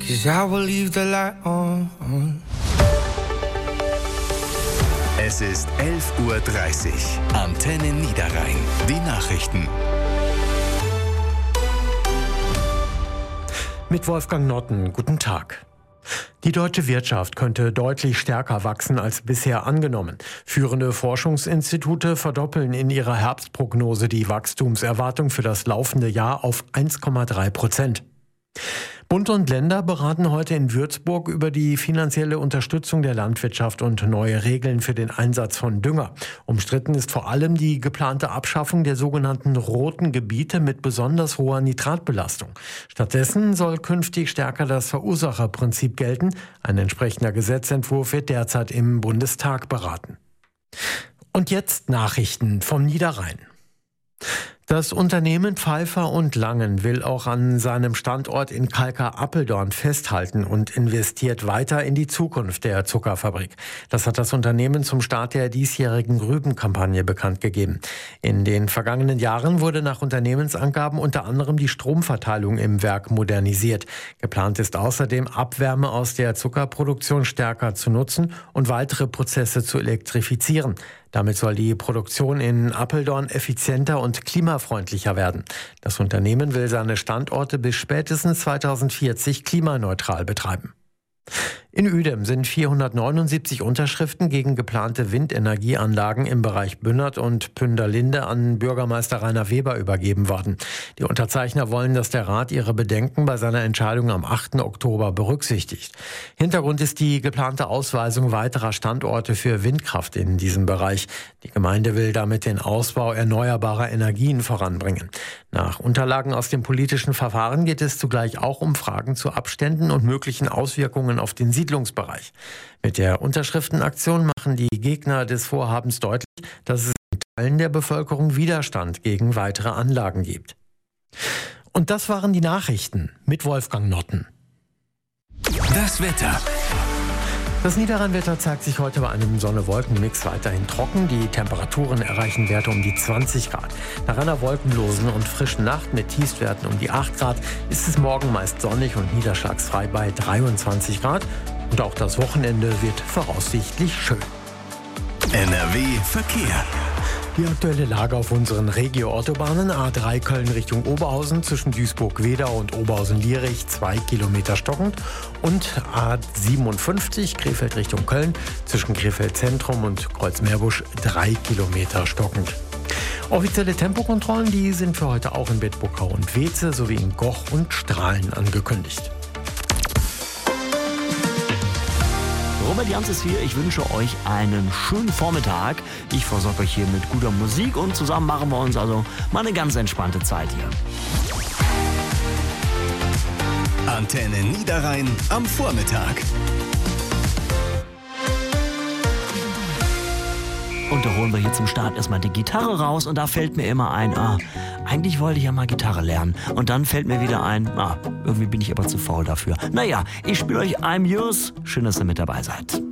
'cause I will leave the light on. Es ist 11:30 Uhr. Antenne Niederrhein. Die Nachrichten. Mit Wolfgang Notten, guten Tag. Die deutsche Wirtschaft könnte deutlich stärker wachsen als bisher angenommen. Führende Forschungsinstitute verdoppeln in ihrer Herbstprognose die Wachstumserwartung für das laufende Jahr auf 1,3%. Bund und Länder beraten heute in Würzburg über die finanzielle Unterstützung der Landwirtschaft und neue Regeln für den Einsatz von Dünger. Umstritten ist vor allem die geplante Abschaffung der sogenannten roten Gebiete mit besonders hoher Nitratbelastung. Stattdessen soll künftig stärker das Verursacherprinzip gelten. Ein entsprechender Gesetzentwurf wird derzeit im Bundestag beraten. Und jetzt Nachrichten vom Niederrhein. Das Unternehmen Pfeiffer und Langen will auch an seinem Standort in Kalkar-Apeldoorn festhalten und investiert weiter in die Zukunft der Zuckerfabrik. Das hat das Unternehmen zum Start der diesjährigen Rübenkampagne bekannt gegeben. In den vergangenen Jahren wurde nach Unternehmensangaben unter anderem die Stromverteilung im Werk modernisiert. Geplant ist außerdem, Abwärme aus der Zuckerproduktion stärker zu nutzen und weitere Prozesse zu elektrifizieren. Damit soll die Produktion in Apeldoorn effizienter und klimafreundlicher werden. Das Unternehmen will seine Standorte bis spätestens 2040 klimaneutral betreiben. In Uedem sind 479 Unterschriften gegen geplante Windenergieanlagen im Bereich Bünnert und Pünderlinde an Bürgermeister Rainer Weber übergeben worden. Die Unterzeichner wollen, dass der Rat ihre Bedenken bei seiner Entscheidung am 8. Oktober berücksichtigt. Hintergrund ist die geplante Ausweisung weiterer Standorte für Windkraft in diesem Bereich. Die Gemeinde will damit den Ausbau erneuerbarer Energien voranbringen. Nach Unterlagen aus dem politischen Verfahren geht es zugleich auch um Fragen zu Abständen und möglichen Auswirkungen auf den Siedlungsbereich. Mit der Unterschriftenaktion machen die Gegner des Vorhabens deutlich, dass es in Teilen der Bevölkerung Widerstand gegen weitere Anlagen gibt. Und das waren die Nachrichten mit Wolfgang Notten. Das Wetter. Das Niederrhein-Wetter zeigt sich heute bei einem Sonne-Wolken-Mix weiterhin trocken. Die Temperaturen erreichen Werte um die 20 Grad. Nach einer wolkenlosen und frischen Nacht mit Tiefstwerten um die 8 Grad ist es morgen meist sonnig und niederschlagsfrei bei 23 Grad. Und auch das Wochenende wird voraussichtlich schön. NRW Verkehr. Die aktuelle Lage auf unseren Regio-Autobahnen: A3 Köln Richtung Oberhausen zwischen Duisburg-Wedau und Oberhausen-Lierich 2 Kilometer stockend und A57 Krefeld Richtung Köln zwischen Krefeld Zentrum und Kreuzmeerbusch 3 Kilometer stockend. Offizielle Tempokontrollen, die sind für heute auch in Bedburgau und Weeze sowie in Goch und Strahlen angekündigt. Robert Jans ist hier. Ich wünsche euch einen schönen Vormittag. Ich versorge euch hier mit guter Musik und zusammen machen wir uns also mal eine ganz entspannte Zeit hier. Antenne Niederrhein am Vormittag. Und da holen wir hier zum Start erstmal die Gitarre raus und da fällt mir immer ein, eigentlich wollte ich ja mal Gitarre lernen. Und dann fällt mir wieder ein, irgendwie bin ich aber zu faul dafür. Naja, ich spiele euch I'm Yours. Schön, dass ihr mit dabei seid.